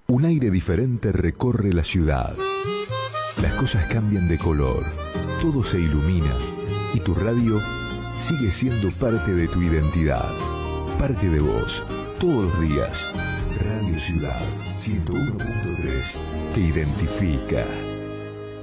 Un aire diferente recorre la ciudad. Las cosas cambian de color, todo se ilumina y tu radio sigue siendo parte de tu identidad, parte de vos, todos los días. Radio Ciudad 101.3 te identifica.